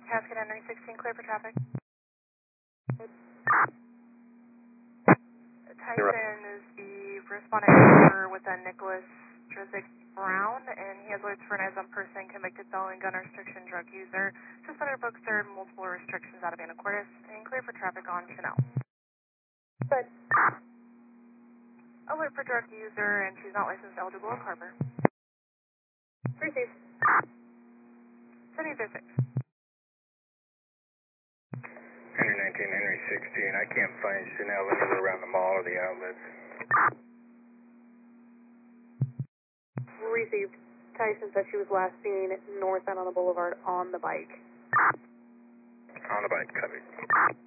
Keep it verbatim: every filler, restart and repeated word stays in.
Cascade Henry sixteen, clear for traffic. Tyson is the responding officer with a Nicholas Drzik Brown, and he has alerts for an eyes-on person, convicted felon, gun restriction, drug user, suspended book served, multiple restrictions out of Anacortes, and clear for traffic on Chanel. Good. Alert for drug user, and she's not licensed eligible in Carver. Received. City of six. Henry nineteen, Henry sixteen. I can't find Chanel anywhere around the mall or the outlets. Received. Tyson said she was last seen northbound on the boulevard on the bike. On the bike, covered.